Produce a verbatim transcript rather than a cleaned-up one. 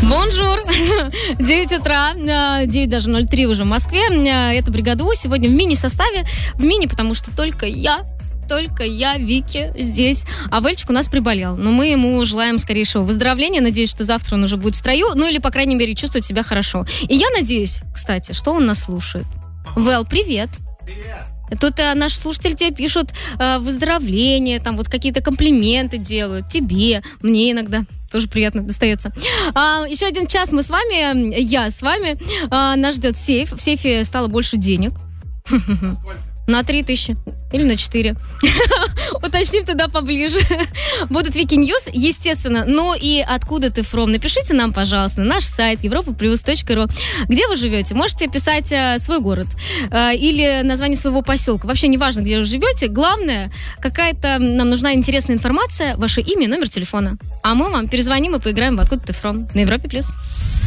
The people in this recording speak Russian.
Бонжур! девять утра, девять даже ноль три уже в Москве. Это «Бригада У». Сегодня в мини-составе. В мини, потому что только я, только я, Вики, здесь. А Вэльчик у нас приболел. Но мы ему желаем скорейшего выздоровления. Надеюсь, что завтра он уже будет в строю. Ну или, по крайней мере, чувствует себя хорошо. И я надеюсь, кстати, что он нас слушает. Вэл, привет! Привет! Тут а, наши слушатели тебе пишут а, выздоровление, там вот какие-то комплименты делают. Тебе, мне иногда. Тоже приятно достается. А, еще один час мы с вами, я с вами. А, нас ждет сейф. В сейфе стало больше денег. На три тысячи. Или на четыре. Уточним туда поближе. Будут Вики Ньюс, естественно. Но и откуда ты фром? Напишите нам, пожалуйста, на наш сайт европа плюс точка ру. Где вы живете? Можете писать а, свой город а, или название своего поселка. Вообще не важно, где вы живете. Главное, какая-то нам нужна интересная информация, ваше имя, номер телефона. А мы вам перезвоним и поиграем в «Откуда ты фром» на Европе плюс.